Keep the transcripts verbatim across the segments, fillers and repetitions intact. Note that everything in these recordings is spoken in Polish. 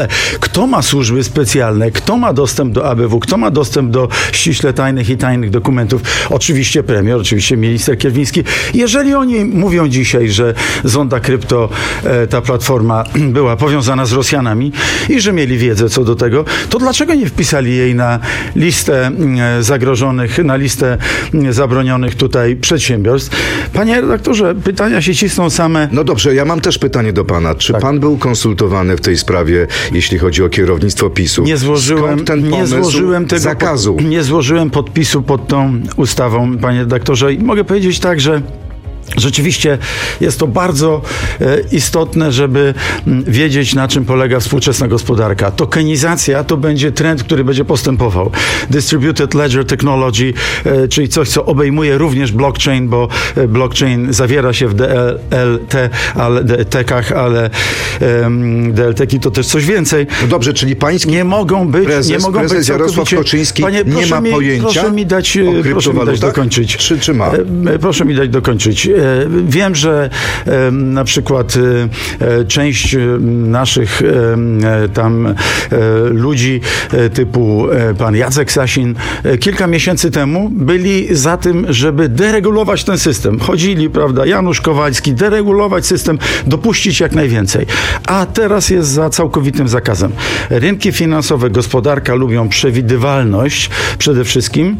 Kto ma służby specjalne, kto ma dostęp do A B W, kto ma dostęp do ściśle tajnych i tajnych dokumentów? Oczywiście premier, oczywiście minister Kierwiński. Jeżeli oni mówią dzisiaj, że Zonda Krypto, ta platforma była powiązana z Rosjanami i że mieli wiedzę co do tego, to dlaczego nie wpisali jej na listę zagrożonych, na listę zabronionych tutaj przedsiębiorstw? Panie redaktorze, pytania się cisną same. No dobrze, ja mam też pytanie do pana. Czy tak. pan był konsultowany w tej sprawie, jeśli chodzi o kierownictwo PiSu? Nie złożyłem, Skąd ten nie złożyłem tego zakazu? Pod, nie złożyłem podpisu pod tą ustawą, panie redaktorze. I mogę powiedzieć tak, że rzeczywiście jest to bardzo e, istotne, żeby m, wiedzieć, na czym polega współczesna gospodarka. Tokenizacja to będzie trend, który będzie postępował. Distributed Ledger Technology, e, czyli coś, co obejmuje również blockchain, bo e, blockchain zawiera się w D L T, ale D L T-kach, ale e, D L T-ki to też coś więcej. No dobrze, czyli pański nie mogą być, prezes, nie mogą prezes być Jarosław Kaczyński Panie, nie ma mi, pojęcia proszę mi dać, o proszę mi dać dokończyć. Czy, czy ma? E, proszę mi dać dokończyć. E, wiem, że e, na przykład e, część naszych e, tam e, ludzi e, typu e, pan Jacek Sasin e, kilka miesięcy temu byli za tym, żeby deregulować ten system. Chodzili, prawda, Janusz Kowalski, deregulować system, dopuścić jak najwięcej. A teraz jest za całkowitym zakazem. Rynki finansowe, gospodarka lubią przewidywalność przede wszystkim.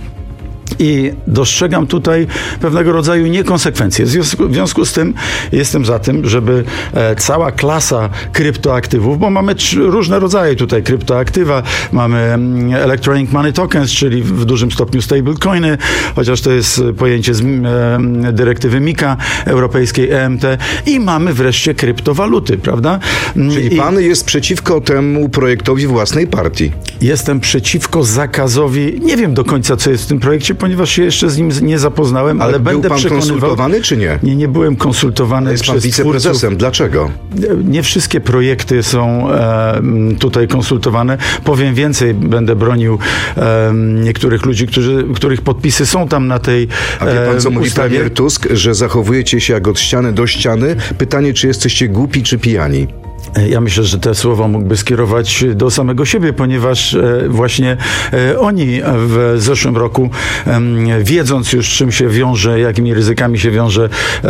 I dostrzegam tutaj pewnego rodzaju niekonsekwencje. W związku, w związku z tym jestem za tym, żeby e, cała klasa kryptoaktywów, bo mamy tr- różne rodzaje tutaj kryptoaktywa, mamy mm, Electronic Money Tokens, czyli w, w dużym stopniu stablecoiny, chociaż to jest pojęcie z e, dyrektywy MiCA europejskiej E M T i mamy wreszcie kryptowaluty, prawda? Czyli I pan jest przeciwko temu projektowi własnej partii? Jestem przeciwko zakazowi. Nie wiem do końca, co jest w tym projekcie, ponieważ się jeszcze z nim nie zapoznałem, ale, ale będę był pan konsultowany, czy nie? Nie, nie byłem konsultowany jest przez pan wiceprezesem. Twórców. Dlaczego? Nie wszystkie projekty są e, tutaj konsultowane. Powiem więcej, będę bronił e, niektórych ludzi, którzy, których podpisy są tam na tej A wie pan, co e, mówi ustawie? premier Tusk, że zachowujecie się jak od ściany do ściany? Pytanie, czy jesteście głupi, czy pijani? Ja myślę, że te słowa mógłby skierować do samego siebie, ponieważ właśnie oni w zeszłym roku, wiedząc już, czym się wiąże, jakimi ryzykami się wiąże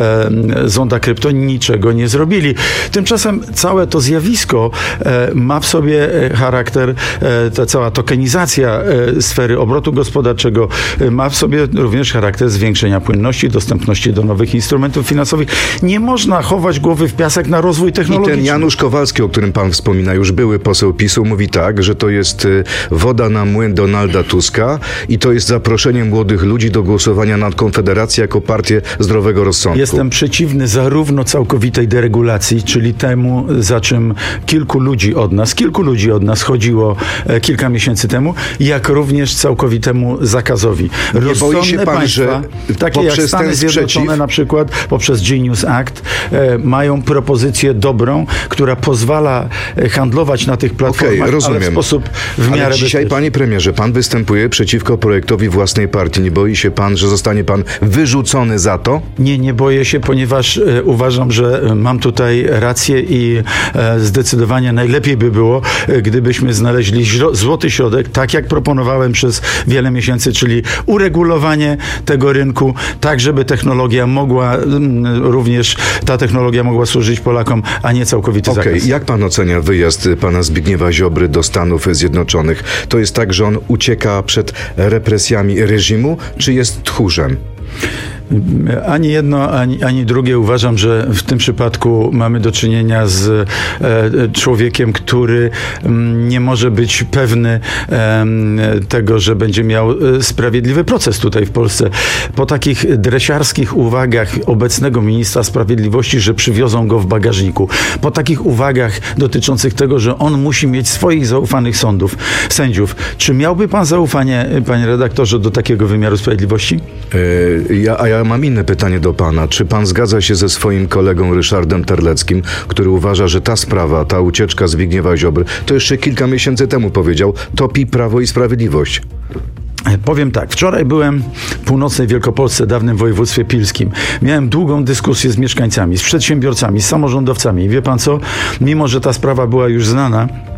Zonda Krypto, niczego nie zrobili. Tymczasem całe to zjawisko ma w sobie charakter, ta cała tokenizacja sfery obrotu gospodarczego ma w sobie również charakter zwiększenia płynności, dostępności do nowych instrumentów finansowych. Nie można chować głowy w piasek na rozwój technologiczny. I ten Janusz Kowalski, o którym pan wspomina, już były poseł PiSu, mówi tak, że to jest woda na młyn Donalda Tuska i to jest zaproszenie młodych ludzi do głosowania na Konfederację jako partię zdrowego rozsądku. Jestem przeciwny zarówno całkowitej deregulacji, czyli temu, za czym kilku ludzi od nas, kilku ludzi od nas chodziło kilka miesięcy temu, jak również całkowitemu zakazowi. Nie boi się pan, państwa, że takie jak Stany Zjednoczone na przykład, poprzez Genius Act, e, mają propozycję dobrą, która pozwala handlować na tych platformach, okay, rozumiem. ale w sposób w miarę Ale dzisiaj, bezpieczny. panie premierze, pan występuje przeciwko projektowi własnej partii. Nie boi się pan, że zostanie pan wyrzucony za to? Nie, nie boję się, ponieważ e, uważam, że mam tutaj rację i e, zdecydowanie najlepiej by było, e, gdybyśmy znaleźli źro, złoty środek, tak jak proponowałem przez wiele miesięcy, czyli uregulowanie tego rynku, tak żeby technologia mogła m, również, ta technologia mogła służyć Polakom, a nie całkowity Okej, zakaz. jak pan ocenia wyjazd pana Zbigniewa Ziobry do Stanów Zjednoczonych? To jest tak, że on ucieka przed represjami reżimu, czy jest tchórzem? Ani jedno, ani, ani drugie. Uważam, że w tym przypadku mamy do czynienia z e, człowiekiem, który m, nie może być pewny e, tego, że będzie miał e, sprawiedliwy proces tutaj w Polsce. Po takich dresiarskich uwagach obecnego ministra sprawiedliwości, że przywiozą go w bagażniku, po takich uwagach dotyczących tego, że on musi mieć swoich zaufanych sądów, sędziów. Czy miałby pan zaufanie, panie redaktorze, do takiego wymiaru sprawiedliwości? Yy, ja, a ja mam inne pytanie do pana. Czy pan zgadza się ze swoim kolegą Ryszardem Terleckim, który uważa, że ta sprawa, ta ucieczka Zbigniewa Ziobry, to jeszcze kilka miesięcy temu powiedział, topi Prawo i Sprawiedliwość? Powiem tak, wczoraj byłem w północnej Wielkopolsce, dawnym województwie pilskim. Miałem długą dyskusję z mieszkańcami, z przedsiębiorcami, z samorządowcami. I wie pan co? Mimo że ta sprawa była już znana,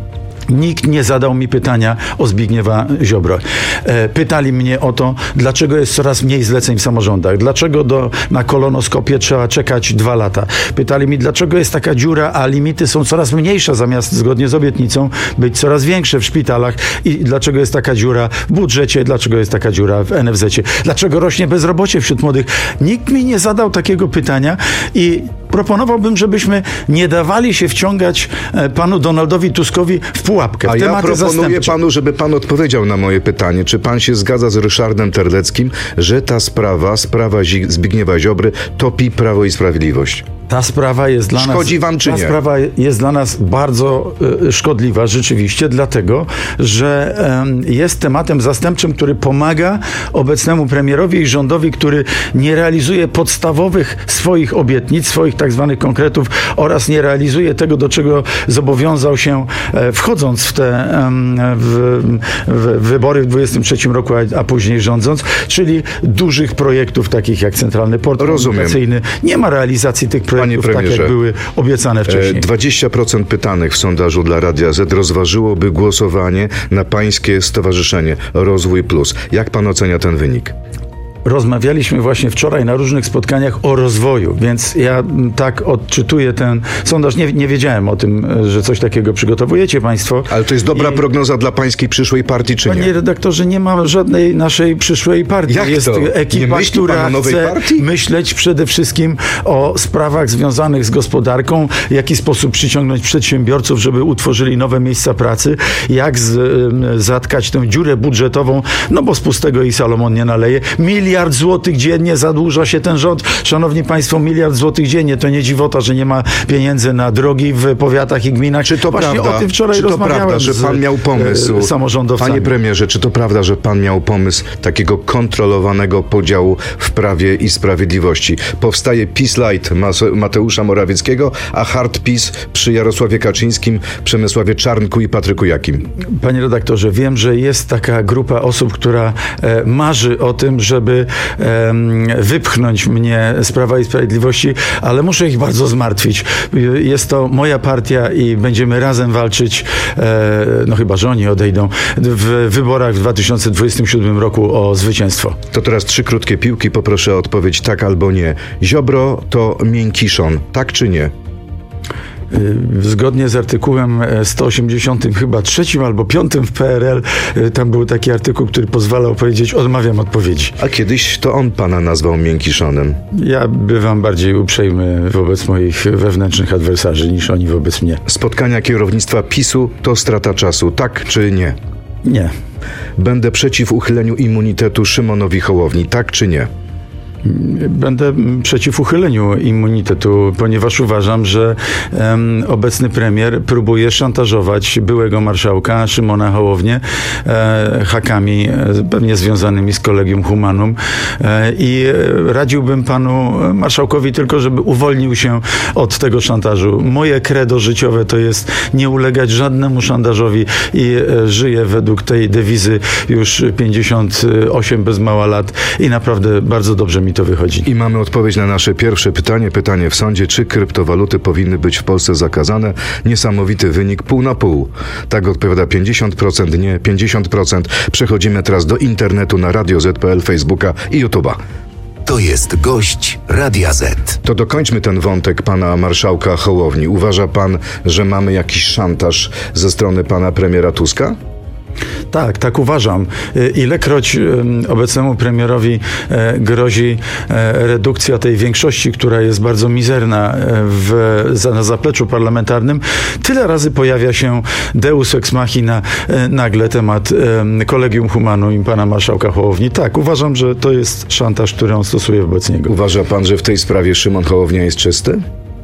Nikt nie zadał mi pytania o Zbigniewa Ziobrę. Pytali mnie o to, dlaczego jest coraz mniej zleceń w samorządach, dlaczego do, na kolonoskopię trzeba czekać dwa lata. Pytali mi, dlaczego jest taka dziura, a limity są coraz mniejsze, zamiast zgodnie z obietnicą być coraz większe w szpitalach, i dlaczego jest taka dziura w budżecie, dlaczego jest taka dziura w en ef zecie, dlaczego rośnie bezrobocie wśród młodych. Nikt mi nie zadał takiego pytania i proponowałbym, żebyśmy nie dawali się wciągać panu Donaldowi Tuskowi w pułapkę. W A ja proponuję zastępcze. panu, żeby pan odpowiedział na moje pytanie. Czy pan się zgadza z Ryszardem Terleckim, że ta sprawa, sprawa Zbigniewa Ziobry topi Prawo i Sprawiedliwość? Ta sprawa jest dla nas... Szkodzi wam, czy ta nie? Ta sprawa jest dla nas bardzo y, szkodliwa rzeczywiście, dlatego, że y, jest tematem zastępczym, który pomaga obecnemu premierowi i rządowi, który nie realizuje podstawowych swoich obietnic, swoich tak zwanych konkretów oraz nie realizuje tego, do czego zobowiązał się y, wchodząc w te y, w, w wybory w dwudziestym trzecim roku, a, a później rządząc, czyli dużych projektów takich jak Centralny Port Komunikacyjny. Nie ma realizacji tych projektów. Panie premierze, tak jak były obiecane wcześniej. dwadzieścia procent pytanych w sondażu dla Radia Z rozważyłoby głosowanie na pańskie stowarzyszenie Rozwój Plus. Jak pan ocenia ten wynik? Rozmawialiśmy właśnie wczoraj na różnych spotkaniach o rozwoju, więc ja tak odczytuję ten sondaż. Nie, nie wiedziałem o tym, że coś takiego przygotowujecie państwo. Ale to jest dobra I... prognoza dla pańskiej przyszłej partii, czy Panie nie? Panie redaktorze, nie ma żadnej naszej przyszłej partii. Jak jest to? ekipa, która chce partii? myśleć przede wszystkim o sprawach związanych z gospodarką, w jaki sposób przyciągnąć przedsiębiorców, żeby utworzyli nowe miejsca pracy, jak z, y, zatkać tę dziurę budżetową, no bo z pustego i Salomon nie naleje. Miliard złotych dziennie zadłuża się ten rząd. Szanowni państwo, miliard złotych dziennie. To nie dziwota, że nie ma pieniędzy na drogi w powiatach i gminach. Czy to Właśnie prawda, o tym wczoraj czy to rozmawiałem prawda, że pan miał pomysł, z samorządowcami. Panie premierze, czy to prawda, że pan miał pomysł takiego kontrolowanego podziału w Prawie i Sprawiedliwości? Powstaje PiS Light Mateusza Morawieckiego, a Hard PiS przy Jarosławie Kaczyńskim, Przemysławie Czarnku i Patryku Jakim. Panie redaktorze, wiem, że jest taka grupa osób, która e, marzy o tym, żeby e, wypchnąć mnie z Prawa i Sprawiedliwości, ale muszę ich bardzo zmartwić. Jest to moja partia i będziemy razem walczyć, e, no chyba, że oni odejdą, w wyborach w dwa tysiące dwudziestym siódmym roku o zwycięstwo. To teraz trzy krótkie piłki, poproszę o odpowiedź tak albo nie. Ziobro to miękiszon, tak czy nie? Zgodnie z artykułem sto osiemdziesiątym chyba trzecim albo piątym w P R L, tam był taki artykuł, który pozwalał powiedzieć, odmawiam odpowiedzi. A kiedyś to on pana nazwał miękiszonem. Ja bywam bardziej uprzejmy wobec moich wewnętrznych adwersarzy niż oni wobec mnie. Spotkania kierownictwa PiSu to strata czasu, tak czy nie? Nie. Będę przeciw uchyleniu immunitetu Szymonowi Hołowni, tak czy nie? Będę przeciw uchyleniu immunitetu, ponieważ uważam, że um, obecny premier próbuje szantażować byłego marszałka Szymona Hołownię e, hakami e, pewnie związanymi z Collegium Humanum e, i radziłbym panu marszałkowi tylko, żeby uwolnił się od tego szantażu. Moje credo życiowe to jest nie ulegać żadnemu szantażowi i e, żyję według tej dewizy już pięćdziesiąt osiem bez mała lat i naprawdę bardzo dobrze mi to wychodzi. I mamy odpowiedź na nasze pierwsze pytanie. Pytanie w sądzie, czy kryptowaluty powinny być w Polsce zakazane? Niesamowity wynik, pół na pół. Tak odpowiada pięćdziesiąt procent, nie pięćdziesiąt procent. Przechodzimy teraz do internetu na Radio Z kropka P L, Facebooka i YouTube'a. To jest gość Radia Z. To dokończmy ten wątek pana marszałka Hołowni. Uważa pan, że mamy jakiś szantaż ze strony pana premiera Tuska? Tak, tak uważam. Ilekroć obecnemu premierowi grozi redukcja tej większości, która jest bardzo mizerna w, na zapleczu parlamentarnym, tyle razy pojawia się deus ex machina, nagle temat Collegium Humanum i pana marszałka Hołowni. Tak, uważam, że to jest szantaż, który on stosuje wobec niego. Uważa pan, że w tej sprawie Szymon Hołownia jest czysty?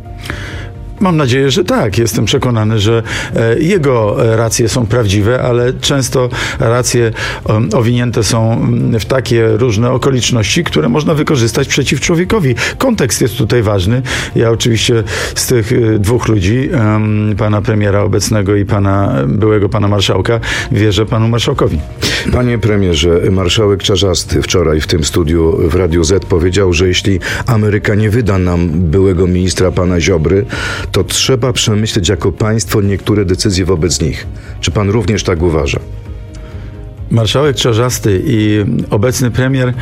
Mam nadzieję, że tak. Jestem przekonany, że jego racje są prawdziwe, ale często racje owinięte są w takie różne okoliczności, które można wykorzystać przeciw człowiekowi. Kontekst jest tutaj ważny. Ja oczywiście z tych dwóch ludzi, pana premiera obecnego i pana byłego pana marszałka, wierzę panu marszałkowi. Panie premierze, marszałek Czarzasty wczoraj w tym studiu w Radiu Z powiedział, że jeśli Ameryka nie wyda nam byłego ministra pana Ziobry, to trzeba przemyśleć jako państwo niektóre decyzje wobec nich. Czy pan również tak uważa? Marszałek Czarzasty i obecny premier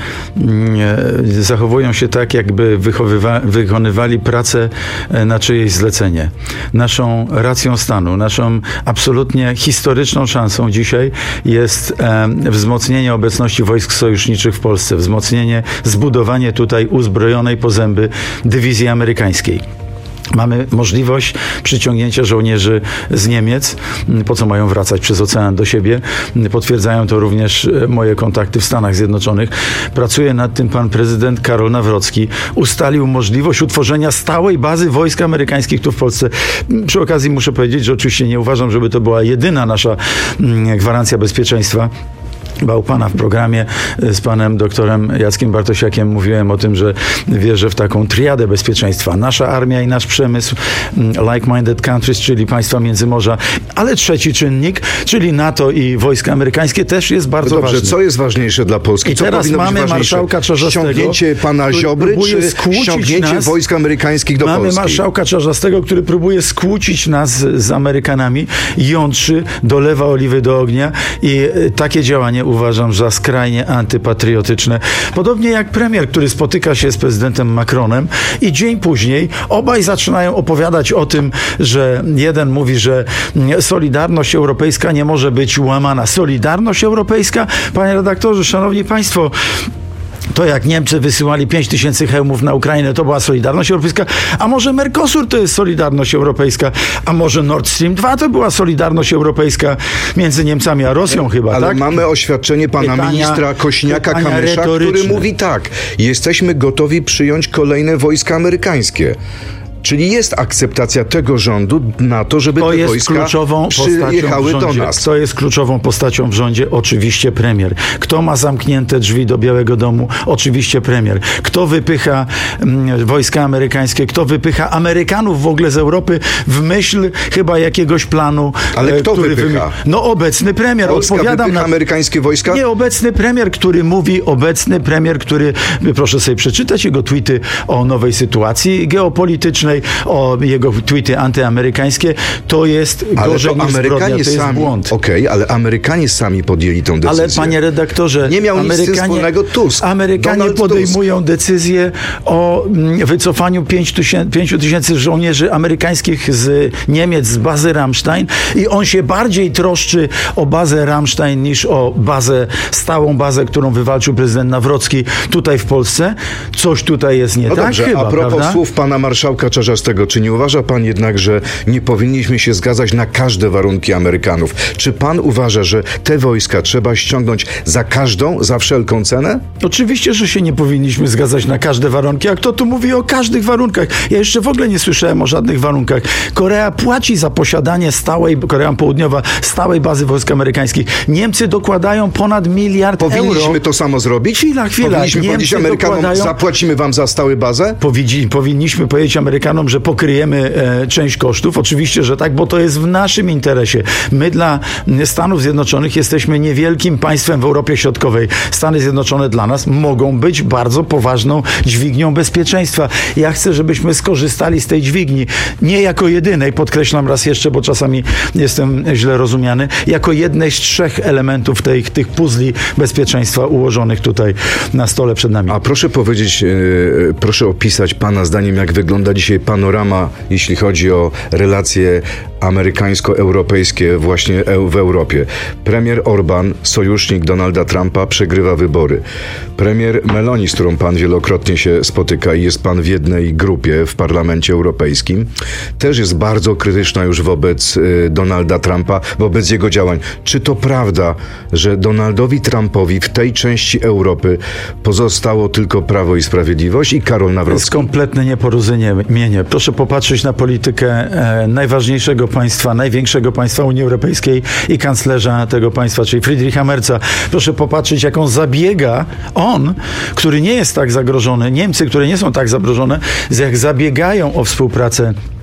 zachowują się tak, jakby wychowywa- wykonywali pracę na czyjeś zlecenie. Naszą racją stanu, naszą absolutnie historyczną szansą dzisiaj jest e, wzmocnienie obecności wojsk sojuszniczych w Polsce, wzmocnienie, zbudowanie tutaj uzbrojonej po zęby dywizji amerykańskiej. Mamy możliwość przyciągnięcia żołnierzy z Niemiec, po co mają wracać przez ocean do siebie. Potwierdzają to również moje kontakty w Stanach Zjednoczonych. Pracuje nad tym pan prezydent Karol Nawrocki. Ustalił możliwość utworzenia stałej bazy wojsk amerykańskich tu w Polsce. Przy okazji muszę powiedzieć, że oczywiście nie uważam, żeby to była jedyna nasza gwarancja bezpieczeństwa. Chyba u pana w programie z panem doktorem Jackiem Bartosiakiem mówiłem o tym, że wierzę w taką triadę bezpieczeństwa. Nasza armia i nasz przemysł, like-minded countries, czyli państwa Międzymorza, ale trzeci czynnik, czyli NATO i wojska amerykańskie też jest bardzo no dobrze, ważny. Co jest ważniejsze dla Polski? I co teraz powinno mamy być marszałka Czarzastego, ściągnięcie pana Ziobry, czy ściągnięcie nas, wojsk amerykańskich do mamy Polski? Mamy marszałka Czarzastego, który próbuje skłócić nas z Amerykanami, jątrzy, dolewa oliwy do ognia i takie działanie uważam za skrajnie antypatriotyczne. Podobnie jak premier, który spotyka się z prezydentem Macronem i dzień później obaj zaczynają opowiadać o tym, że jeden mówi, że Solidarność Europejska nie może być łamana. Solidarność Europejska? Panie redaktorze, szanowni państwo, to jak Niemcy wysyłali pięć tysięcy hełmów na Ukrainę, to była Solidarność Europejska, a może Mercosur to jest Solidarność Europejska, a może Nord Stream dwa to była Solidarność Europejska między Niemcami a Rosją chyba, Ale tak? mamy oświadczenie pana Pytania, ministra Kośniaka-Kamysza, który mówi tak, jesteśmy gotowi przyjąć kolejne wojska amerykańskie. Czyli jest akceptacja tego rządu na to, żeby to te jest wojska kluczową przyjechały postacią w rządzie. do nas. Kto jest kluczową postacią w rządzie? Oczywiście premier. Kto ma zamknięte drzwi do Białego Domu? Oczywiście premier. Kto wypycha mm, wojska amerykańskie? Kto wypycha Amerykanów w ogóle z Europy w myśl chyba jakiegoś planu? Ale kto który wypycha? Wymi- no obecny premier. Polska Odpowiadam wypycha na... amerykańskie wojska? Nie, obecny premier, który mówi, obecny premier, który, proszę sobie przeczytać jego tweety o nowej sytuacji geopolitycznej, o jego tweety antyamerykańskie, to jest gorzej niż zbrodnia, to jest sami, błąd. Okej, okay, ale Amerykanie sami podjęli tą decyzję. Ale panie redaktorze, nie miał nic z tym wspólnego Tusk. Amerykanie Donald podejmują Tusk. decyzję o wycofaniu pięciu tysięcy żołnierzy amerykańskich z Niemiec, z bazy Ramstein i on się bardziej troszczy o bazę Ramstein niż o bazę, stałą bazę, którą wywalczył prezydent Nawrocki tutaj w Polsce. Coś tutaj jest nie no tak dobrze, chyba, a propos prawda? słów pana marszałka Czarzastego, czy nie uważa pan jednak, że nie powinniśmy się zgadzać na każde warunki Amerykanów? Czy pan uważa, że te wojska trzeba ściągnąć za każdą, za wszelką cenę? Oczywiście, że się nie powinniśmy zgadzać na każde warunki, a kto tu mówi o każdych warunkach? Ja jeszcze w ogóle nie słyszałem o żadnych warunkach. Korea płaci za posiadanie stałej, Korea Południowa, stałej bazy wojsk amerykańskich. Niemcy dokładają ponad miliard euro. Powinniśmy to samo zrobić? Chwila, chwila. Powinniśmy Niemcy powiedzieć Amerykanom, dokładają... zapłacimy wam za stałą bazę? Powinni, powinniśmy powiedzieć Amerykanom, że pokryjemy e, część kosztów. Oczywiście, że tak, bo to jest w naszym interesie. My dla Stanów Zjednoczonych jesteśmy niewielkim państwem w Europie Środkowej. Stany Zjednoczone dla nas mogą być bardzo poważną dźwignią bezpieczeństwa. Ja chcę, żebyśmy skorzystali z tej dźwigni. Nie jako jedynej, podkreślam raz jeszcze, bo czasami jestem źle rozumiany, jako jednej z trzech elementów tej, tych puzli bezpieczeństwa ułożonych tutaj na stole przed nami. A proszę powiedzieć, yy, proszę opisać pana zdaniem, jak wygląda dzisiaj panorama, jeśli chodzi o relacje amerykańsko-europejskie właśnie w Europie. Premier Orban, sojusznik Donalda Trumpa, przegrywa wybory. Premier Meloni, z którą pan wielokrotnie się spotyka i jest pan w jednej grupie w Parlamencie Europejskim, też jest bardzo krytyczna już wobec y, Donalda Trumpa, wobec jego działań. Czy to prawda, że Donaldowi Trumpowi w tej części Europy pozostało tylko Prawo i Sprawiedliwość i Karol Nawrocki? To jest kompletne nieporozumienie. Proszę popatrzeć na politykę e, najważniejszego państwa, największego państwa Unii Europejskiej i kanclerza tego państwa, czyli Friedricha Merza. Proszę popatrzeć, jak on zabiega, on, który nie jest tak zagrożony, Niemcy, które nie są tak zagrożone, jak zabiegają o współpracę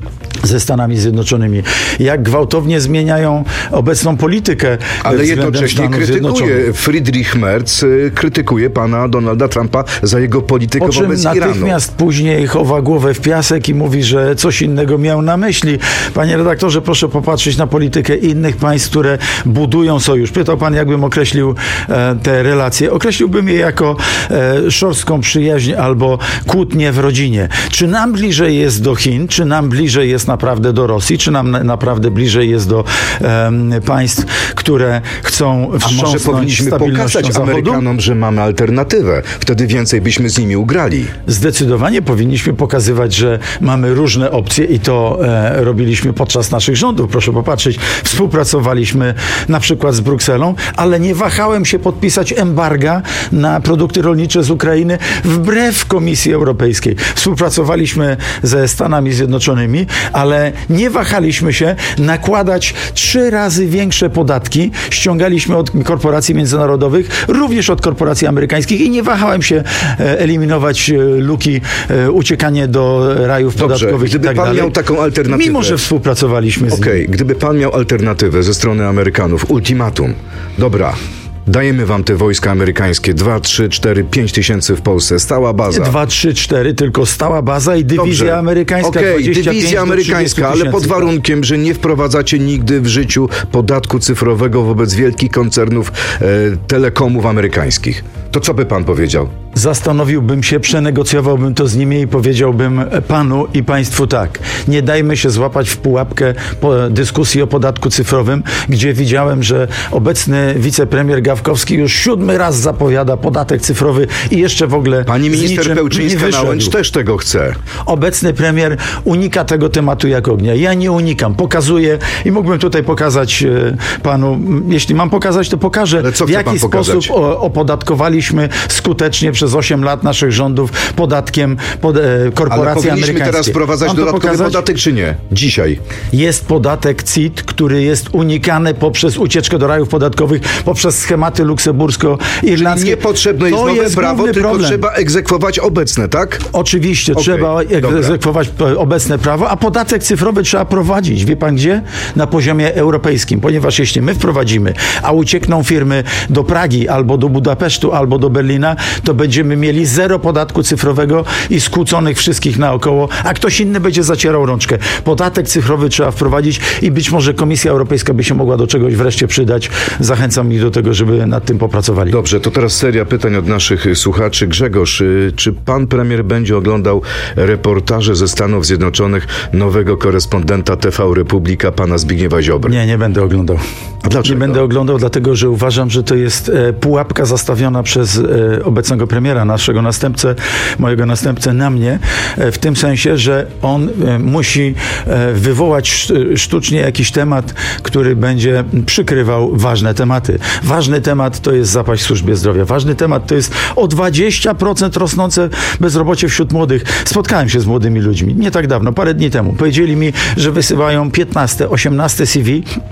ze Stanami Zjednoczonymi. Jak gwałtownie zmieniają obecną politykę. Ale jednocześnie Stanów krytykuje, Friedrich Merz y, krytykuje pana Donalda Trumpa za jego politykę po czym wobec Iranu. natychmiast później chowa głowę w piasek i mówi, że coś innego miał na myśli. Panie redaktorze, proszę popatrzeć na politykę innych państw, które budują sojusz. Pytał pan, jakbym określił e, te relacje. Określiłbym je jako e, szorstką przyjaźń albo kłótnię w rodzinie. Czy nam bliżej jest do Chin, czy nam bliżej jest naprawdę do Rosji, czy nam na, naprawdę bliżej jest do e, państw, które chcą wstrząsnąć A może powinniśmy pokazać Zachodu? Amerykanom, że mamy alternatywę. Wtedy więcej byśmy z nimi ugrali. Zdecydowanie powinniśmy pokazywać, że mamy różne opcje i to e, robiliśmy podczas naszych rządów. Proszę popatrzeć, współpracowaliśmy na przykład z Brukselą, ale nie wahałem się podpisać embarga na produkty rolnicze z Ukrainy wbrew Komisji Europejskiej. Współpracowaliśmy ze Stanami Zjednoczonymi, ale nie wahaliśmy się nakładać trzy razy większe podatki. Ściągaliśmy od korporacji międzynarodowych, również od korporacji amerykańskich i nie wahałem się e, eliminować e, luki, e, uciekanie do rajów Dobrze, podatkowych gdyby i tak pan dalej. miał taką alternatywę. Mimo, że współpracowaliśmy z Okej, nimi. gdyby pan miał alternatywę ze strony Amerykanów, ultimatum. Dobra, dajemy wam te wojska amerykańskie, dwa, trzy, cztery, pięć tysięcy w Polsce, stała baza. dwa, trzy, cztery, tylko stała baza i dywizja Dobrze. amerykańska. Okej, dwadzieścia pięć dywizja do trzydziestu amerykańska, ale pod tysięcy. warunkiem, że nie wprowadzacie nigdy w życiu podatku cyfrowego wobec wielkich koncernów e, telekomów amerykańskich. To co by pan powiedział? Zastanowiłbym się, przenegocjowałbym to z nimi i powiedziałbym panu i państwu tak. Nie dajmy się złapać w pułapkę po dyskusji o podatku cyfrowym, gdzie widziałem, że obecny wicepremier Gawkowski już siódmy raz zapowiada podatek cyfrowy i jeszcze w ogóle Pani z minister niczym nie Pełczyńska-Nałęcz wyszedł. też tego chce. Obecny premier unika tego tematu jak ognia. Ja nie unikam. Pokazuję i mógłbym tutaj pokazać e, panu, m, jeśli mam pokazać, to pokażę, Ale co w chce jaki pan pokazać? sposób o, opodatkowaliśmy skutecznie przez osiem lat naszych rządów podatkiem pod, e, Ale korporacji powinniśmy amerykańskie. teraz wprowadzać Mam to dodatkowy pokazać? podatek, czy nie? Dzisiaj. Jest podatek C I T, który jest unikany poprzez ucieczkę do rajów podatkowych, poprzez schematy luksembursko-irlandzkie. Niepotrzebne jest To nowe jest prawo, główny tylko problem. trzeba egzekwować obecne, tak? Oczywiście, Okej, trzeba dobra. egzekwować obecne prawo, a podatek cyfrowy trzeba prowadzić. Wie pan gdzie? Na poziomie europejskim, ponieważ jeśli my wprowadzimy, a uciekną firmy do Pragi, albo do Budapesztu, albo do Berlina, to będziemy mieli zero podatku cyfrowego i skłóconych wszystkich naokoło, a ktoś inny będzie zacierał rączkę. Podatek cyfrowy trzeba wprowadzić i być może Komisja Europejska by się mogła do czegoś wreszcie przydać. Zachęcam ich do tego, żeby nad tym popracowali. Dobrze, to teraz seria pytań od naszych słuchaczy. Grzegorz, y, czy pan premier będzie oglądał reportaże ze Stanów Zjednoczonych nowego korespondenta T V Republika, pana Zbigniewa Ziobry? Nie, nie będę oglądał. A dlaczego? Nie będę oglądał, dlatego że uważam, że to jest e, pułapka zastawiona przez e, obecnego premiera, naszego następcę, mojego następcę na mnie, e, w tym sensie, że on e, musi e, wywołać sz- sztucznie jakiś temat, który będzie przykrywał ważne tematy. Ważny temat to jest zapaść w służbie zdrowia. Ważny temat to jest o dwadzieścia procent rosnące bezrobocie wśród młodych. Spotkałem się z młodymi ludźmi nie tak dawno, parę dni temu. Powiedzieli mi, że wysyłają piętnaście, osiemnaście C V.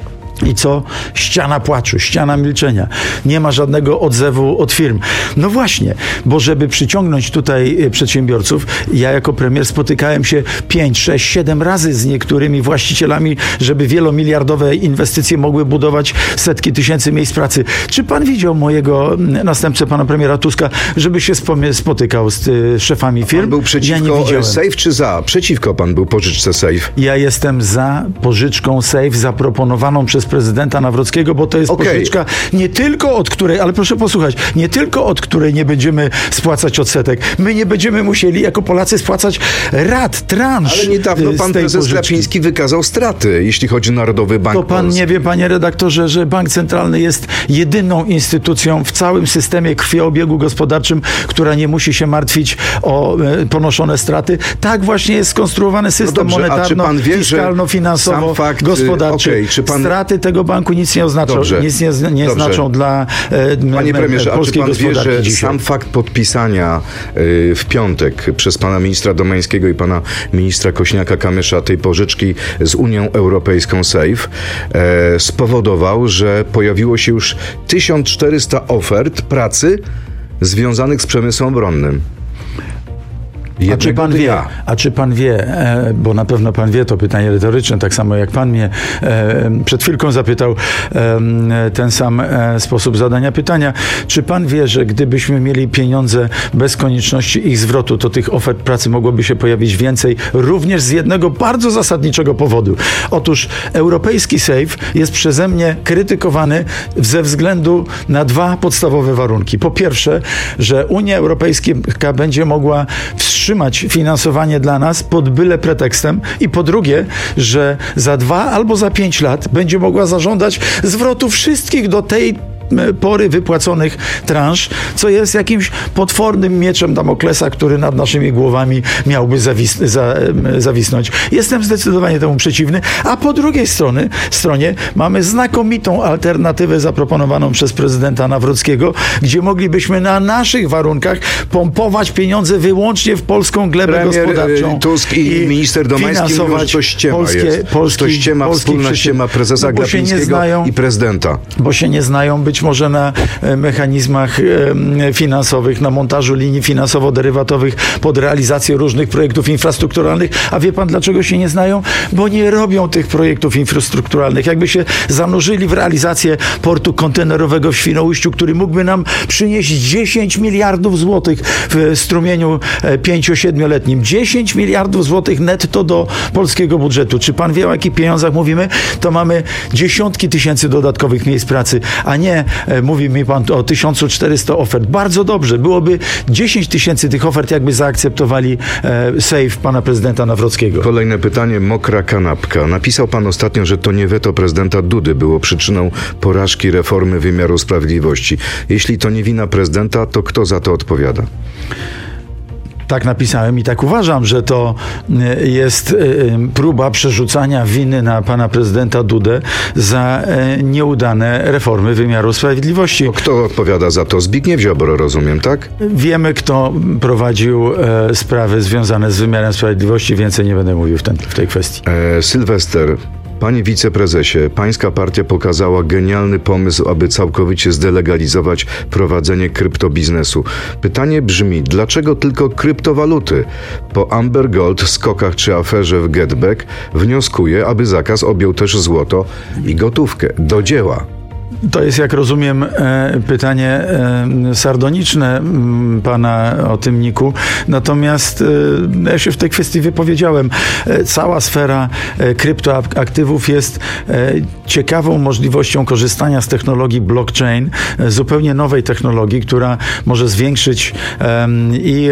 I co? Ściana płaczu, ściana milczenia. Nie ma żadnego odzewu od firm. No właśnie, bo żeby przyciągnąć tutaj przedsiębiorców, ja jako premier spotykałem się pięć, sześć, siedem razy z niektórymi właścicielami, żeby wielomiliardowe inwestycje mogły budować setki tysięcy miejsc pracy. Czy pan widział mojego następcę, pana premiera Tuska, żeby się spom- spotykał z y, szefami firm? Pan był Ja nie przeciwko widziałem. Safe czy za? Przeciwko pan był pożyczce Safe. Ja jestem za pożyczką Safe zaproponowaną przez prezydenta Nawrockiego, bo to jest Okej. pożyczka nie tylko od której, ale proszę posłuchać, nie tylko od której nie będziemy spłacać odsetek. My nie będziemy musieli jako Polacy spłacać rat, transz Ale niedawno y, z pan tej prezes pożyczki. Glapiński wykazał straty, jeśli chodzi o Narodowy Bank To pan Polski. nie wie, panie redaktorze, że Bank Centralny jest jedyną instytucją w całym systemie krwiobiegu gospodarczym, która nie musi się martwić o e, ponoszone straty. Tak właśnie jest skonstruowany system dobrze, a czy monetarno, pan wie, że fiskalno-finansowo, sam fakt, y, gospodarczy. okej, czy pan- Straty tego banku nic nie oznaczą, Dobrze. nic nie, nie Dobrze. znaczą dla e, Panie m, premierze, a czy polskiej pan wie, gospodarki że dzisiaj. sam fakt podpisania y, w piątek przez pana ministra Domańskiego i pana ministra Kośniaka-Kamysza tej pożyczki z Unią Europejską Safe e, spowodował, że pojawiło się już tysiąc czterysta ofert pracy związanych z przemysłem obronnym. A czy pan wie, dnia. a czy pan wie, e, bo na pewno pan wie, to pytanie retoryczne, tak samo jak pan mnie e, przed chwilką zapytał e, ten sam e, sposób zadania pytania, czy pan wie, że gdybyśmy mieli pieniądze bez konieczności ich zwrotu, to tych ofert pracy mogłoby się pojawić więcej, również z jednego bardzo zasadniczego powodu. Otóż europejski SAFE jest przeze mnie krytykowany ze względu na dwa podstawowe warunki. Po pierwsze, że Unia Europejska będzie mogła wstrzymać finansowanie dla nas pod byle pretekstem i po drugie, że za dwa albo za pięć lat będzie mogła zażądać zwrotu wszystkich do tej pory wypłaconych transz, co jest jakimś potwornym mieczem Damoklesa, który nad naszymi głowami miałby zawis- za, zawisnąć. Jestem zdecydowanie temu przeciwny, a po drugiej strony, stronie mamy znakomitą alternatywę zaproponowaną przez prezydenta Nawrockiego, gdzie moglibyśmy na naszych warunkach pompować pieniądze wyłącznie w polską glebę Premier gospodarczą. Tusk i, i minister Domański mówią, że to ściema polskie, jest. polski, to ściema, wspólna ściema prezesa no, Glapińskiego znają, i prezydenta. Bo się nie znają być może na mechanizmach finansowych, na montażu linii finansowo-derywatowych pod realizację różnych projektów infrastrukturalnych. A wie pan, dlaczego się nie znają? Bo nie robią tych projektów infrastrukturalnych. Jakby się zanurzyli w realizację portu kontenerowego w Świnoujściu, który mógłby nam przynieść dziesięć miliardów złotych w strumieniu pięcio-siedmioletnim. dziesięć miliardów złotych netto do polskiego budżetu. Czy pan wie, o jakich pieniądzach mówimy? To mamy dziesiątki tysięcy dodatkowych miejsc pracy, a nie mówi mi pan o tysiąc czterysta ofert. Bardzo dobrze. Byłoby dziesięć tysięcy tych ofert, jakby zaakceptowali e, SAFE pana prezydenta Nawrockiego. Kolejne pytanie, mokra kanapka. Napisał pan ostatnio, że to nie weto prezydenta Dudy było przyczyną porażki reformy wymiaru sprawiedliwości. Jeśli to nie wina prezydenta, to kto za to odpowiada? Tak napisałem i tak uważam, że to jest próba przerzucania winy na pana prezydenta Dudę za nieudane reformy wymiaru sprawiedliwości. To kto odpowiada za to? Zbigniew Ziobro, rozumiem, tak? Wiemy, kto prowadził sprawy związane z wymiarem sprawiedliwości. Więcej nie będę mówił w, ten, w tej kwestii. E, Sylwester. Panie wiceprezesie, pańska partia pokazała genialny pomysł, aby całkowicie zdelegalizować prowadzenie kryptobiznesu. Pytanie brzmi, dlaczego tylko kryptowaluty? Po Amber Gold, skokach czy aferze w Getback wnioskuję, aby zakaz objął też złoto i gotówkę. Do dzieła. To jest, jak rozumiem, pytanie sardoniczne pana o tym niku. Natomiast ja się w tej kwestii wypowiedziałem. Cała sfera kryptoaktywów jest ciekawą możliwością korzystania z technologii blockchain, zupełnie nowej technologii, która może zwiększyć i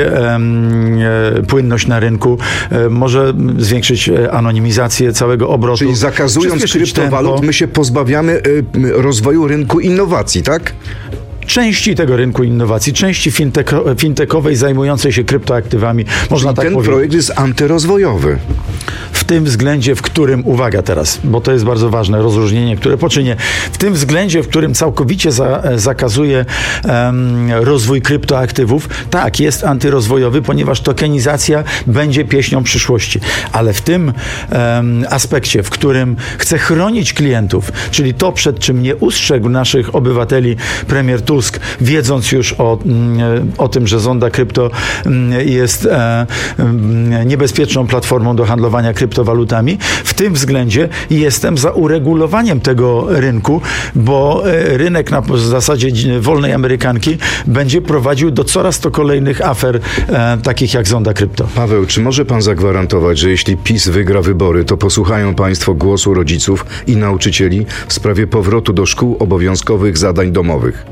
płynność na rynku, może zwiększyć anonimizację całego obrotu. Czyli zakazując kryptowalut, tempo. my się pozbawiamy rozwoju rynku innowacji, tak? Części tego rynku innowacji, części fintech- fintechowej zajmującej się kryptoaktywami, można Czyli tak ten powiedzieć. Ten projekt jest antyrozwojowy. W tym względzie, w którym, uwaga teraz, bo to jest bardzo ważne rozróżnienie, które poczynię, w tym względzie, w którym całkowicie za, zakazuje um, rozwój kryptoaktywów, tak, jest antyrozwojowy, ponieważ tokenizacja będzie pieśnią przyszłości. Ale w tym um, aspekcie, w którym chce chronić klientów, czyli to, przed czym nie ustrzegł naszych obywateli premier Tusk, wiedząc już o, o tym, że Zonda Krypto jest e, niebezpieczną platformą do handlowania kryptowalutami. W tym względzie jestem za uregulowaniem tego rynku, bo rynek na zasadzie wolnej amerykanki będzie prowadził do coraz to kolejnych afer, e, takich jak Zonda Krypto. Paweł, czy może pan zagwarantować, że jeśli PiS wygra wybory, to posłuchają państwo głosu rodziców i nauczycieli w sprawie powrotu do szkół obowiązkowych zadań domowych?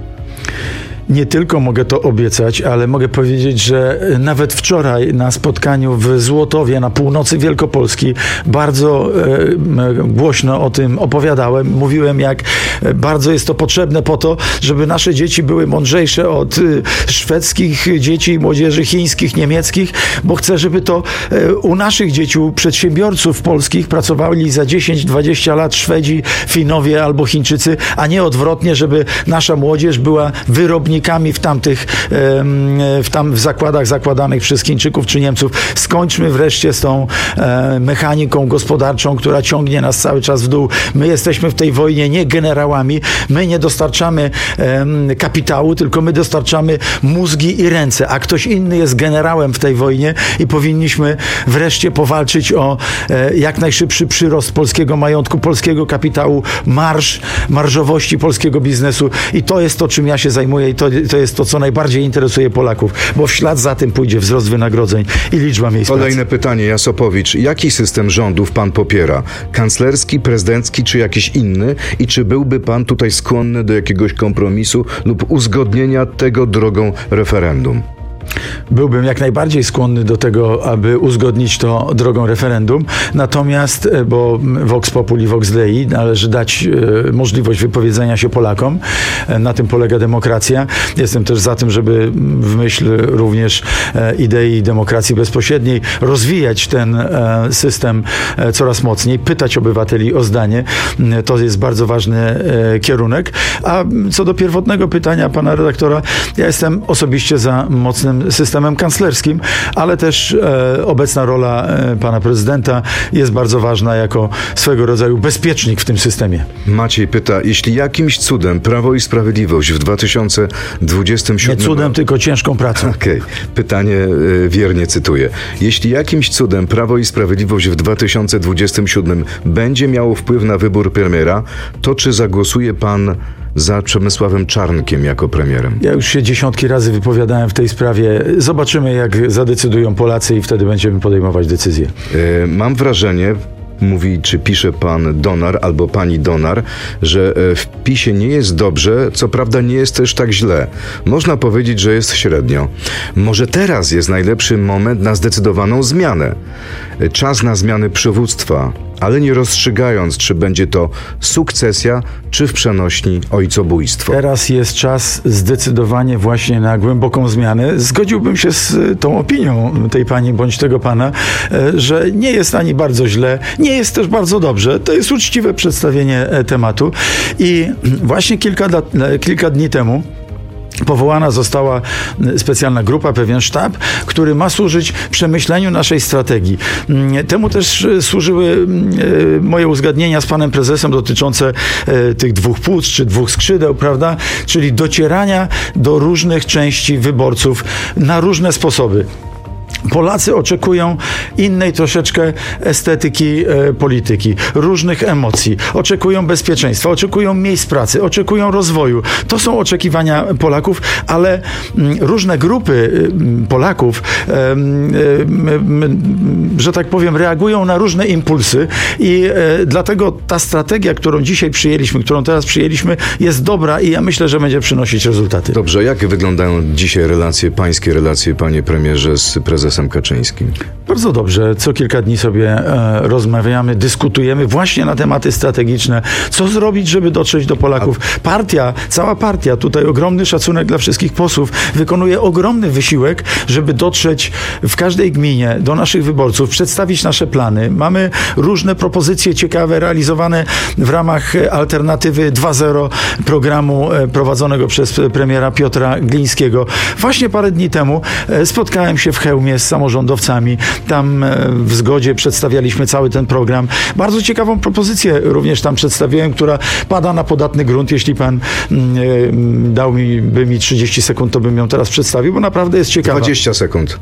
Nie tylko mogę to obiecać, ale mogę powiedzieć, że nawet wczoraj na spotkaniu w Złotowie na północy Wielkopolski bardzo e, głośno o tym opowiadałem. Mówiłem, jak bardzo jest to potrzebne po to, żeby nasze dzieci były mądrzejsze od e, szwedzkich dzieci i młodzieży chińskich, niemieckich, bo chcę, żeby to e, u naszych dzieci, u przedsiębiorców polskich pracowali za dziesięć dwadzieścia lat Szwedzi, Finowie albo Chińczycy, a nie odwrotnie, żeby nasza młodzież była wyrobnikami pracownikami w tamtych, w tam w zakładach zakładanych przez Chińczyków czy Niemców. Skończmy wreszcie z tą mechaniką gospodarczą, która ciągnie nas cały czas w dół. My jesteśmy w tej wojnie nie generałami, my nie dostarczamy kapitału, tylko my dostarczamy mózgi i ręce, a ktoś inny jest generałem w tej wojnie i powinniśmy wreszcie powalczyć o jak najszybszy przyrost polskiego majątku, polskiego kapitału, marż, marżowości polskiego biznesu i to jest to, czym ja się zajmuję i to, to jest to, co najbardziej interesuje Polaków, bo w ślad za tym pójdzie wzrost wynagrodzeń i liczba miejsc pracy. Kolejne pytanie, Jasopowicz. Jaki system rządów pan popiera? Kanclerski, prezydencki czy jakiś inny? I czy byłby pan tutaj skłonny do jakiegoś kompromisu lub uzgodnienia tego drogą referendum? Byłbym jak najbardziej skłonny do tego, aby uzgodnić to drogą referendum. Natomiast, bo Vox Populi, Vox Dei, należy dać e, możliwość wypowiedzenia się Polakom. E, na tym polega demokracja. Jestem też za tym, żeby w myśl również e, idei demokracji bezpośredniej rozwijać ten e, system e, coraz mocniej, pytać obywateli o zdanie. E, to jest bardzo ważny e, kierunek. A co do pierwotnego pytania pana redaktora, ja jestem osobiście za mocnym systemem kanclerskim, ale też e, obecna rola e, pana prezydenta jest bardzo ważna jako swego rodzaju bezpiecznik w tym systemie. Maciej pyta, jeśli jakimś cudem Prawo i Sprawiedliwość w dwa tysiące dwudziestym siódmym... Nie cudem, tylko ciężką pracą. Okej, okay. Pytanie e, wiernie cytuję. Jeśli jakimś cudem Prawo i Sprawiedliwość w dwa tysiące dwudziestym siódmym będzie miało wpływ na wybór premiera, to czy zagłosuje pan za Przemysławem Czarnkiem jako premierem? Ja już się dziesiątki razy wypowiadałem w tej sprawie. Zobaczymy, jak zadecydują Polacy i wtedy będziemy podejmować decyzje. Yy, mam wrażenie, mówi czy pisze pan Donar albo pani Donar, że w PiSie nie jest dobrze, co prawda nie jest też tak źle. Można powiedzieć, że jest średnio. Może teraz jest najlepszy moment na zdecydowaną zmianę. Czas na zmiany przywództwa, ale nie rozstrzygając, czy będzie to sukcesja, czy w przenośni ojcobójstwo. Teraz jest czas zdecydowanie właśnie na głęboką zmianę. Zgodziłbym się z tą opinią tej pani bądź tego pana, że nie jest ani bardzo źle, nie jest też bardzo dobrze. To jest uczciwe przedstawienie tematu i właśnie kilka, kilka dni temu powołana została specjalna grupa, pewien sztab, który ma służyć przemyśleniu naszej strategii. Temu też służyły moje uzgadnienia z panem prezesem dotyczące tych dwóch płuc, czy dwóch skrzydeł, prawda? Czyli docierania do różnych części wyborców na różne sposoby. Polacy oczekują innej troszeczkę estetyki e, polityki, różnych emocji, oczekują bezpieczeństwa, oczekują miejsc pracy, oczekują rozwoju. To są oczekiwania Polaków, ale m, różne grupy m, Polaków, e, m, m, że tak powiem, reagują na różne impulsy i e, dlatego ta strategia, którą dzisiaj przyjęliśmy, którą teraz przyjęliśmy, jest dobra i ja myślę, że będzie przynosić rezultaty. Dobrze, jak wyglądają dzisiaj relacje, pańskie relacje, panie premierze, z prezesem Kaczyńskim? Bardzo dobrze. Co kilka dni sobie e, rozmawiamy, dyskutujemy właśnie na tematy strategiczne. Co zrobić, żeby dotrzeć do Polaków? Partia, cała partia, tutaj ogromny szacunek dla wszystkich posłów, wykonuje ogromny wysiłek, żeby dotrzeć w każdej gminie do naszych wyborców, przedstawić nasze plany. Mamy różne propozycje ciekawe, realizowane w ramach Alternatywy dwa zero programu e, prowadzonego przez premiera Piotra Glińskiego. Właśnie parę dni temu e, spotkałem się w Chełmie z samorządowcami. Tam w zgodzie przedstawialiśmy cały ten program. Bardzo ciekawą propozycję również tam przedstawiłem, która pada na podatny grunt. Jeśli pan mm, dał mi, by mi trzydzieści sekund, to bym ją teraz przedstawił, bo naprawdę jest ciekawa. dwadzieścia sekund.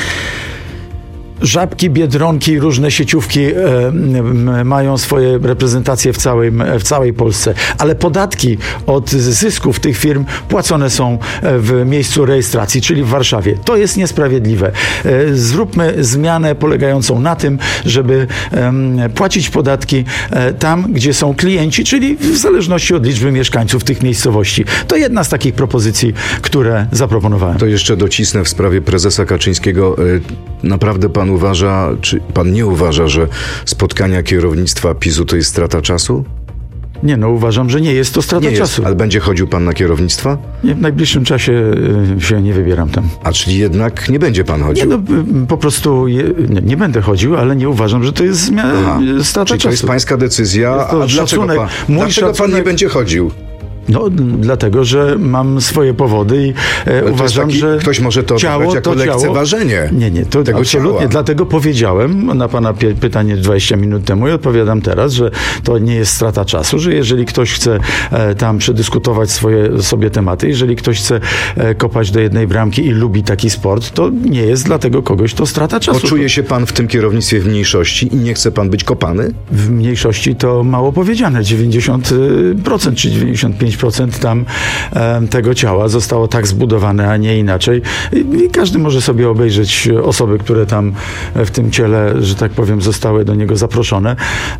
Żabki, Biedronki, różne sieciówki e, m, mają swoje reprezentacje w całej, w całej Polsce, ale podatki od zysków tych firm płacone są w miejscu rejestracji, czyli w Warszawie. To jest niesprawiedliwe. E, zróbmy zmianę polegającą na tym, żeby e, płacić podatki e, tam, gdzie są klienci, czyli w zależności od liczby mieszkańców tych miejscowości. To jedna z takich propozycji, które zaproponowałem. To jeszcze docisnę w sprawie prezesa Kaczyńskiego. E, naprawdę pan uważa, czy pan nie uważa, że spotkania kierownictwa PiSu to jest strata czasu? Nie, no uważam, że nie jest to strata nie czasu. Jest, ale będzie chodził pan na kierownictwa? Nie, w najbliższym czasie y, się nie wybieram tam. A czyli jednak nie będzie pan chodził? Nie, no y, po prostu je, nie, nie będę chodził, ale nie uważam, że to jest zmia- strata czyli czasu. to jest pańska decyzja, jest to a dlaczego, szacunek, pan, mój dlaczego szacunek, pan nie będzie chodził? No, dlatego, że mam swoje powody i e, to uważam, taki, że ktoś może to ciało, odebrać jako to ciało, lekceważenie Nie, nie, to tego absolutnie. ciała. Dlatego powiedziałem na pana pie- pytanie dwadzieścia minut temu i odpowiadam teraz, że to nie jest strata czasu, że jeżeli ktoś chce e, tam przedyskutować swoje sobie tematy, jeżeli ktoś chce e, kopać do jednej bramki i lubi taki sport, to nie jest dla tego kogoś to strata czasu. Poczuje się pan w tym kierownictwie w mniejszości i nie chce pan być kopany? W mniejszości to mało powiedziane. dziewięćdziesiąt procent czy dziewięćdziesiąt pięć procent tam e, tego ciała zostało tak zbudowane, a nie inaczej. I, I każdy może sobie obejrzeć osoby, które tam w tym ciele, że tak powiem, zostały do niego zaproszone.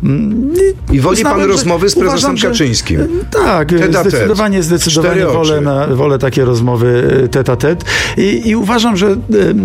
I woli Uznałem, pan że- rozmowy z prezesem uważam, że- Kaczyńskim? Tak, Tete a tete. zdecydowanie, zdecydowanie Cztery wolę, oczy. na, wolę takie rozmowy tete a tete. I, I uważam, że e,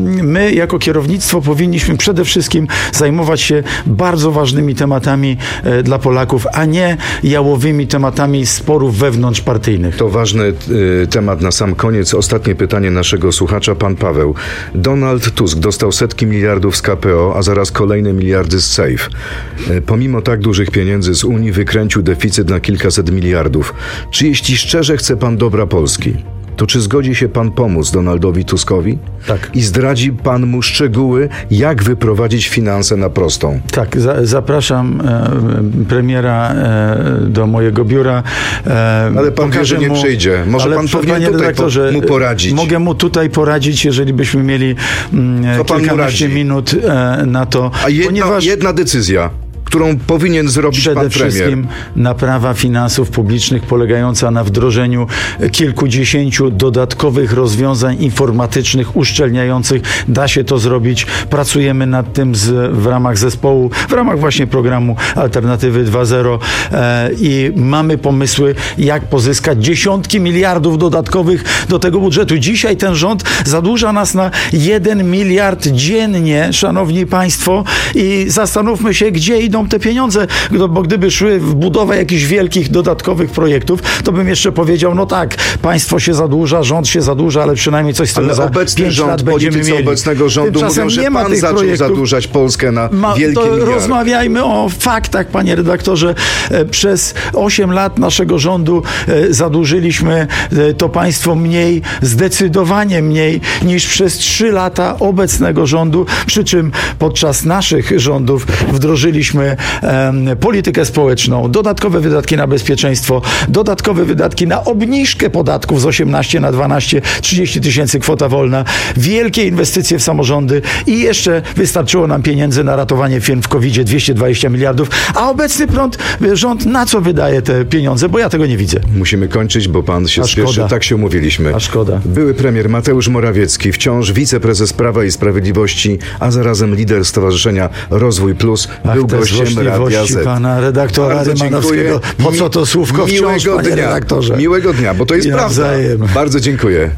my jako kierownictwo powinniśmy przede wszystkim zajmować się bardzo ważnymi tematami e, dla Polaków, a nie jałowymi tematami sporów wewnątrzpartyjnych. To ważny y, temat na sam koniec. Ostatnie pytanie naszego słuchacza, pan Paweł. Donald Tusk dostał setki miliardów z K P O, a zaraz kolejne miliardy z SAFE. Y, pomimo tak dużych pieniędzy z Unii wykręcił deficyt na kilkaset miliardów. Czy jeśli szczerze chce pan dobra Polski, to czy zgodzi się pan pomóc Donaldowi Tuskowi? Tak. I zdradzi pan mu szczegóły, jak wyprowadzić finanse na prostą? Tak, za, zapraszam e, premiera e, do mojego biura. E, Ale pan wie, pokażę że nie mu- przyjdzie. Może ale, pan powinien panie tutaj redaktorze, po- mu poradzić. Mogę mu tutaj poradzić, jeżeli byśmy mieli mm, To pan mu kilkanaście radzi. minut e, na to. A jedna, ponieważ jedna decyzja, którą powinien zrobić Przede pan premier. wszystkim naprawa finansów publicznych polegająca na wdrożeniu kilkudziesięciu dodatkowych rozwiązań informatycznych uszczelniających. Da się to zrobić. Pracujemy nad tym z, w ramach zespołu, w ramach właśnie programu Alternatywy dwa zero e, i mamy pomysły, jak pozyskać dziesiątki miliardów dodatkowych do tego budżetu. Dzisiaj ten rząd zadłuża nas na jeden miliard dziennie, szanowni państwo, i zastanówmy się, gdzie idą te pieniądze, bo gdyby szły w budowę jakichś wielkich, dodatkowych projektów, to bym jeszcze powiedział, no tak, państwo się zadłuża, rząd się zadłuża, ale przynajmniej coś z tego Ale za obecny pięć rząd, lat będziemy politycy mieli. obecnego rządu Tymczasem mówią, że nie ma pan tych zaczął projektów. zadłużać Polskę na Ma, wielkie to miliardy. rozmawiajmy o faktach, panie redaktorze. E, Przez osiem lat naszego rządu e, zadłużyliśmy e, to państwo mniej, zdecydowanie mniej niż przez trzy lata obecnego rządu, przy czym podczas naszych rządów wdrożyliśmy em, politykę społeczną, dodatkowe wydatki na bezpieczeństwo, dodatkowe wydatki na obniżkę podatków z osiemnaście na dwanaście, trzydzieści tysięcy kwota wolna, wielkie inwestycje w samorządy i jeszcze wystarczyło nam pieniędzy na ratowanie firm w kowidzie, dwieście dwadzieścia miliardów, a obecny prąd, rząd na co wydaje te pieniądze, bo ja tego nie widzę. Musimy kończyć, bo pan się A spieszy. szkoda. Tak się umówiliśmy. A szkoda. Były premier Mateusz Morawiecki, wciąż wiceprezes Prawa i Sprawiedliwości, a zarazem lider Stowarzyszenia Rozwój Plus, Ach, był te gościem Radia złośliwości Z. pana redaktora Bardzo Rymanowskiego. dziękuję. Po co to słówko wciąż, Miłego panie dnia. redaktorze? Miłego dnia, bo to jest I prawda. nawzajem. Bardzo dziękuję.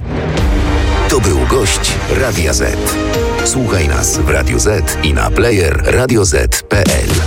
To był gość Radia Z. Słuchaj nas w Radio Z i na player radio zet kropka pe el.